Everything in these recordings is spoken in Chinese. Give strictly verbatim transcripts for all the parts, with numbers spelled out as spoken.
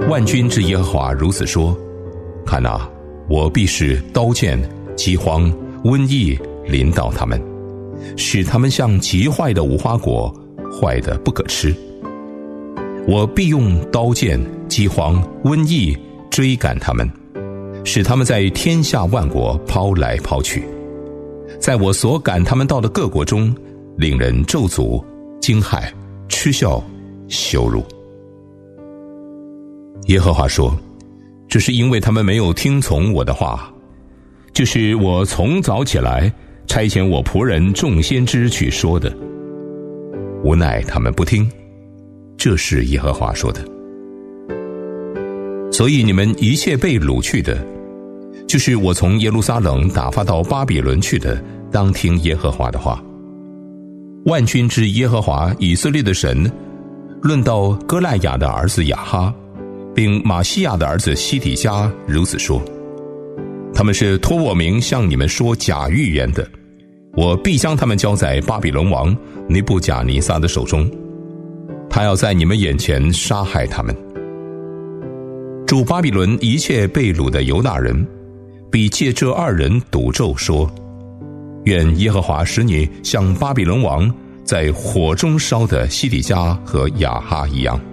万军之耶和华如此说：看哪，我必使刀剑、饥荒、瘟疫临到他们，使他们像极坏的无花果，坏得不可吃。我必用刀剑、饥荒、瘟疫追赶他们，使他们在天下万国抛来抛去，在我所赶他们到的各国中，令人咒诅、惊骇、嗤笑、羞辱。耶和华说：这是因为他们没有听从我的话，就是我从早起来差遣我仆人众先知去说的，无奈他们不听，这是耶和华说的。所以你们一切被掳去的，就是我从耶路撒冷打发到巴比伦去的，当听耶和华的话。万军之耶和华以色列的神论到歌赖雅的儿子亚哈，并马西亚的儿子西底家如此说：他们是托我名向你们说假预言的，我必将他们交在巴比伦王尼布甲尼撒的手中，他要在你们眼前杀害他们。住巴比伦一切被掳的犹大人必借这二人赌咒说：愿耶和华使你像巴比伦王在火中烧的西底家和亚哈一样。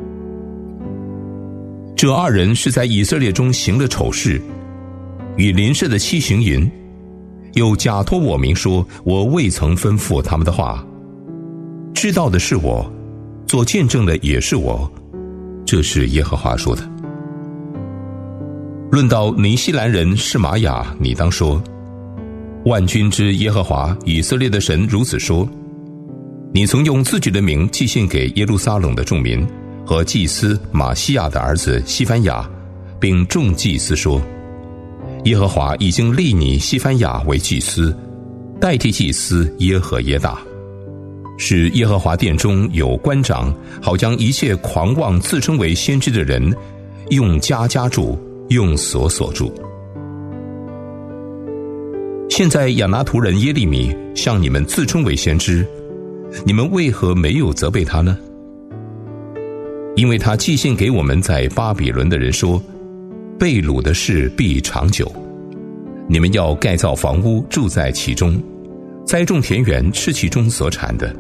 这二人是在以色列中行了丑事，与邻舍的妻行淫，又假托我名说我未曾吩咐他们的话，知道的是我，做见证的也是我，这是耶和华说的。论到尼西兰人示玛雅，你当说：万军之耶和华以色列的神如此说：你曾用自己的名寄信给耶路撒冷的众民和祭司马西亚的儿子西番雅，并众祭司说：耶和华已经立你西番雅为祭司，代替祭司耶和耶大，使耶和华殿中有官长，好将一切狂妄自称为先知的人用家家住，用所所住。现在亚拿图人耶利米向你们自称为先知，你们为何没有责备他呢？因为他寄信给我们在巴比伦的人说，被掳的事必长久，你们要盖造房屋，住在其中，栽种田园，吃其中所产的。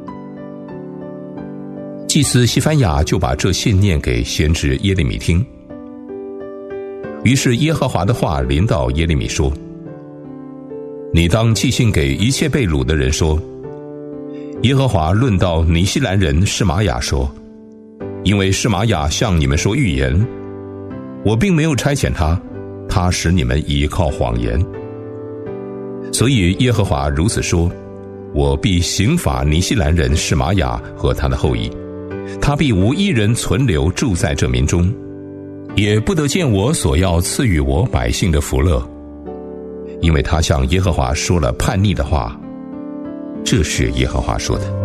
祭司西番雅就把这信念给先知耶利米听。于是耶和华的话临到耶利米说：你当寄信给一切被掳的人说，耶和华论到尼西兰人示玛雅说，因为示玛雅向你们说预言，我并没有差遣他，他使你们倚靠谎言。所以耶和华如此说：我必刑罚尼西兰人示玛雅和他的后裔，他必无一人存留住在这民中，也不得见我所要赐予我百姓的福乐，因为他向耶和华说了叛逆的话，这是耶和华说的。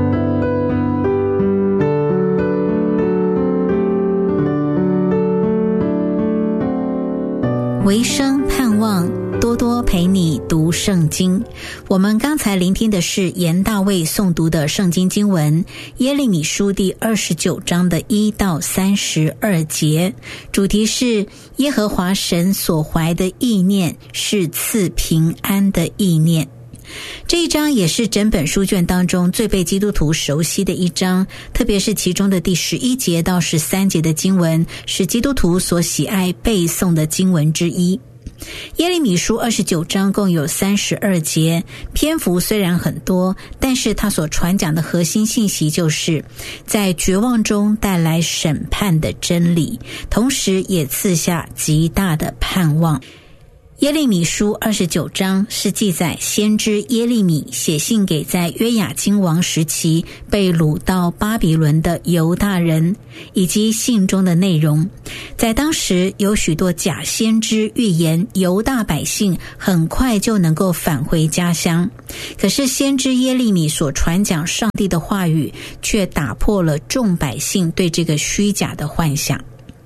维生盼望多多陪你读圣经。我们刚才聆听的是严大卫诵读的圣经经文，耶利米书第二十九章的一到三十二节，主题是耶和华神所怀的意念是赐平安的意念。这一章也是整本书卷当中最被基督徒熟悉的一章，特别是其中的第十一节到十三节的经文是基督徒所喜爱背诵的经文之一。耶利米书二十九章共有三十二节，篇幅虽然很多，但是他所传讲的核心信息就是在绝望中带来审判的真理，同时也赐下极大的盼望。耶利米书二十九章是记载先知耶利米写信给在约雅斤王时期被掳到巴比伦的犹大人，以及信中的内容。在当时有许多假先知预言犹大百姓很快就能够返回家乡，可是先知耶利米所传讲上帝的话语却打破了众百姓对这个虚假的幻想。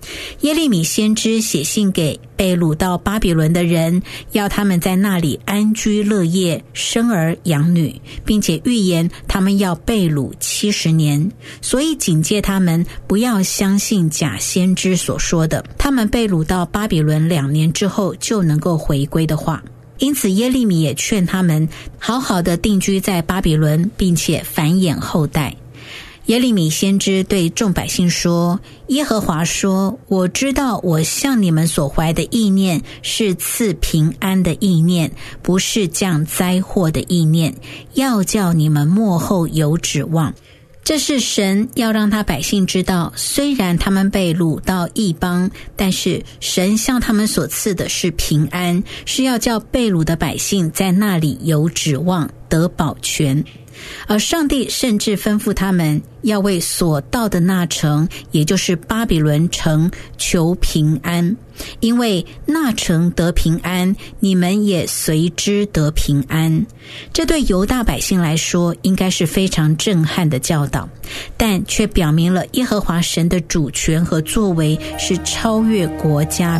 耶利米先知写信给被掳到巴比伦的人，要他们在那里安居乐业，生儿养女，并且预言他们要被掳七十年，所以警戒他们不要相信假先知所说的他们被掳到巴比伦两年之后就能够回归的话。因此耶利米也劝他们好好的定居在巴比伦，并且繁衍后代。耶利米先知对众百姓说，耶和华说，我知道我向你们所怀的意念是赐平安的意念，不是降灾祸的意念，要叫你们末后有指望。这是神要让他百姓知道，虽然他们被掳到异邦，但是神向他们所赐的是平安，是要叫被掳的百姓在那里有指望，得保全。而上帝甚至吩咐他们要为所到的那城，也就是巴比伦城求平安，因为那城得平安，你们也随之得平安。这对犹大百姓来说应该是非常震撼的教导，但却表明了耶和华神的主权和作为是超越国家